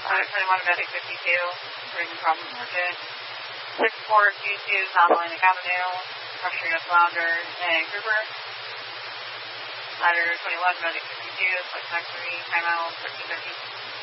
Ladder 21, Medic 52, Raven Problem Market. 6422, South Atlantic Avenue, Rushing up Flounder and Grouper. Ladder 21, Medic 52, Flex Factory, timeout 13:50.